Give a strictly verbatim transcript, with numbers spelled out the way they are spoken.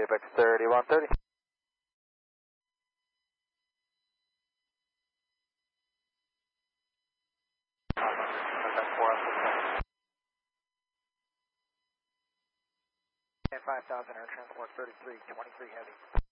AVEX thirty-one thirty. five thousand air transport thirty-three twenty-three heavy.